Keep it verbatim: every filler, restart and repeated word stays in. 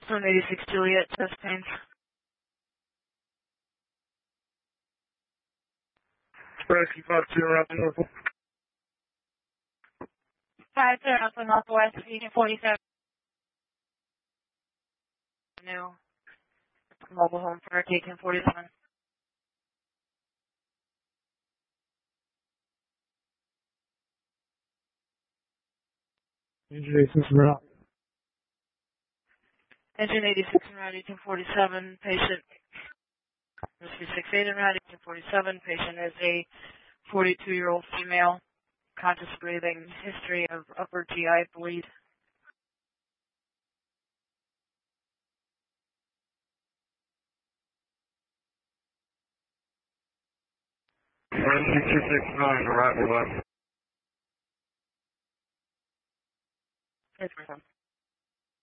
one eighty-six Juliet, chest pains. Rescue five two around the north. five two Alpha Northwest, Agent forty-seven. New mobile home for Agent forty-seven. Engine eighty-six en route. Engine eighty-six en route, Agent forty-seven. Patient three sixty-eight en route, Agent forty-seven. Patient is a forty-two-year-old female, conscious breathing, history of upper G I bleed. Rescue two six nine, arrival left. Yes,